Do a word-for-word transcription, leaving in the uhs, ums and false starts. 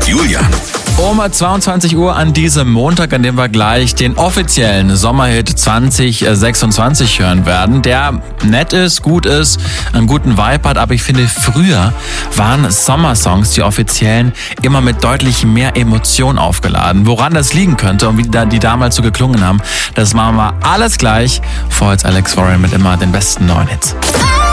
Julian. Um zweiundzwanzig Uhr an diesem Montag, an dem wir gleich den offiziellen Sommerhit zwanzig sechsundzwanzig hören werden, der nett ist, gut ist, einen guten Vibe hat, aber ich finde, früher waren Sommersongs, die offiziellen, immer mit deutlich mehr Emotion aufgeladen. Woran das liegen könnte und wie die damals so geklungen haben, das machen wir alles gleich. Vor jetzt Alex Warren mit immer den besten neuen Hits.